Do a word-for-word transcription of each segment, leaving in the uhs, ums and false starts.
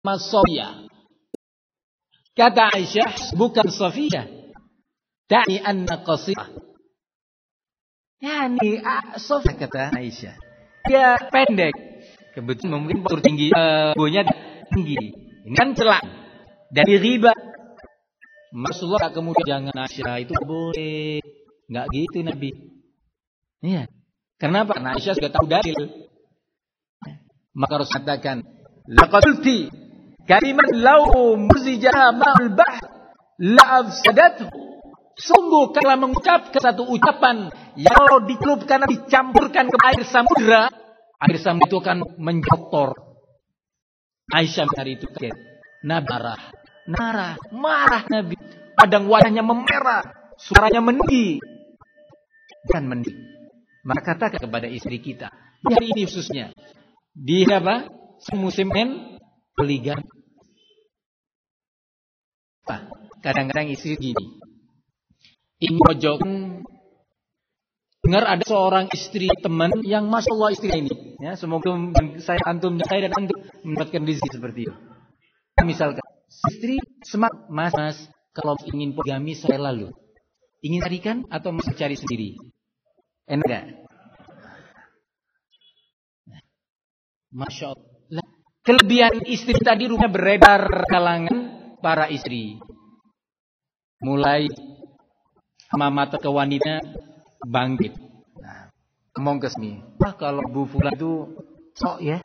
Sofia. Kata Aisyah, bukan Sofia. Ta'ni anna qasirah. Yani Sofia, kata Aisyah. Dia pendek. Kebetulan mungkin postur tinggi, uh, buahnya tinggi. Ini kan celak. Dari riba. Rasulullah kemudian jangan Aisyah itu boleh. Enggak gitu Nabi. Iya. Kenapa? Karena Aisyah sudah tahu dalil. Maka harus katakan, laqad qulti kalimat law muzija ma'al bahr la afsadathu. Sungguh kalau mengucapkan satu ucapan yang kalau dikelupkan dicampurkan ke air samudra, air samudra itu akan menjotor. Aisyah hari itu kaget. Nabi marah, marah, marah Nabi. Padang wajahnya memerah, suaranya meninggi. Dan meninggi. Maka katakan kepada istri kita, di hari ini khususnya, di apa? Musim men poligami. Kadang-kadang istri gini. Ini pojok dengar ada seorang istri teman yang masya Allah istri ini. Ya, semoga saya antum saya dan antum mendapatkan rezeki seperti itu. Misalkan istri semak mas, mas kalau ingin poligami saya lalu ingin carikan atau masih cari sendiri. Enak gak? Masya Allah. Kelebihan istri tadi rumah beredar kalangan para istri. Mulai mama ke wanita bangkit. Nah, ngomong ke sini. Wah kalau Bu Fulan itu sok ya.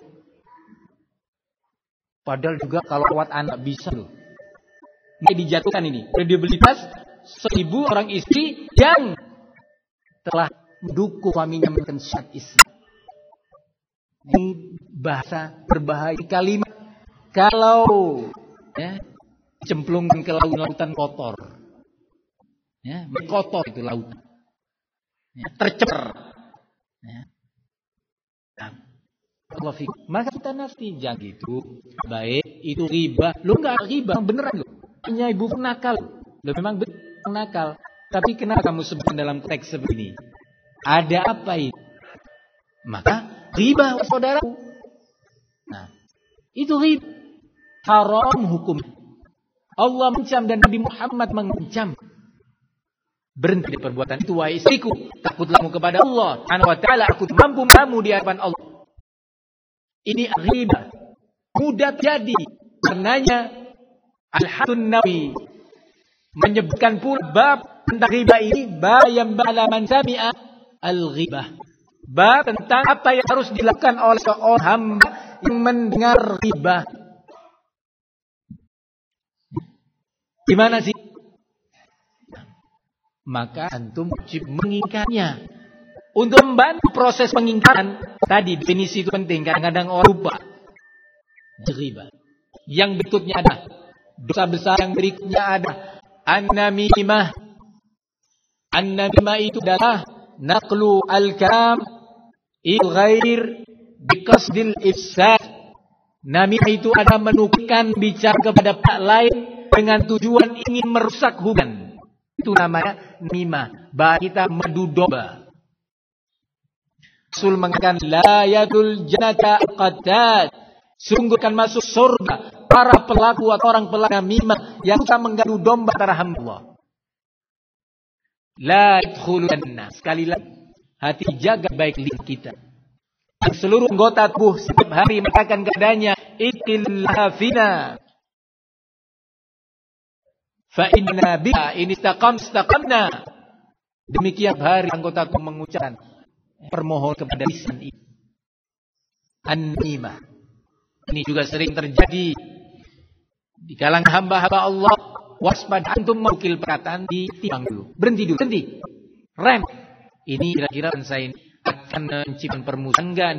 Padahal juga kalau lewat anak bisa loh. Ini dijatuhkan ini. Kredibilitas seribu orang istri yang telah mendukung suaminya mengenai syariat Islam. Ini bahasa berbahaya kalimat. Kalau ya, cemplungkan ke lautan kotor. Ya, kotor itu lautan. Ya, tercemar. Ya. Nah, maka kita nafsi jangan gitu. Baik, itu riba. Lu enggak riba, beneran lu. Hanya ibu nakal. Lu memang benar nakal. Tapi kenapa kamu sebut dalam teks seperti ini? Ada apa ini? Maka riba, saudaraku. Nah, itu riba. Haram hukum. Allah mencam dan Nabi Muhammad mengancam. Berhenti dari perbuatan itu, wahai istriku. Takutlah kamu kepada Allah Subhanahu wa ta'ala. Aku mampu kamu di hadapan Allah. Ini riba. Mudah terjadi. Karenanya Al-Hadun Nawi menyebutkan pula bab tentang riba ini. Bab yang ba'ala man sami'a al-ghibah. Bab tentang apa yang harus dilakukan oleh seorang hamba yang mendengar riba. Gimana sih? Maka antum wajib mengingkarinya. Untuk membantu proses pengingkaran, tadi definisi itu penting. Kadang-kadang orang lupa. Riba. Yang berikutnya ada dosa besar, yang berikutnya ada an-namimah. An-namimah itu adalah naqlu al-kalam il-ghair biqasdil ifsad. Namimah itu ada menukilkan bicara kepada pihak lain dengan tujuan ingin merusak hubungan. Itu namanya namimah. Bahasa kita madu domba. Rasul mengatakan la yadul jannata qatat. Sungguh kan masuk surga para pelaku atau orang pelaku namimah yang suka menggadu domba antara hamba Allah. La yadkhulul jannah. Sekali lagi, hati jaga baik lidah kita. Dan seluruh anggota tubuh setiap hari mengatakan kepadanya, iqillah fina. Fa inna biha in istaqam istaqamna. Demikian hari anggota tubuh mengucapkan permohon kepada lisan ini. An-nimah. Ini juga sering terjadi di kalangan hamba-hamba Allah. Waspada antum mewakil perkataan ditimbang dulu. Berhenti dulu, berhenti. Rem. Ini kira-kira saya ini akan menciptakan permusuhan enggak